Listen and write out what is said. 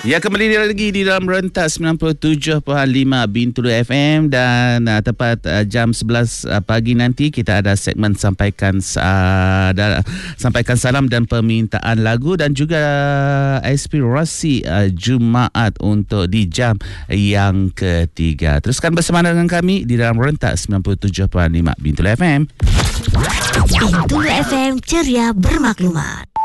Ya, kembali lagi di dalam rentak 97.5 Bintulu FM dan tepat jam 11 pagi nanti kita ada segmen sampaikan salam dan permintaan lagu dan juga aspirasi Jumaat untuk di jam yang ketiga. Teruskan bersama dengan kami di dalam rentak 97.5 Bintulu FM. Bintulu FM, ceria bermaklumat.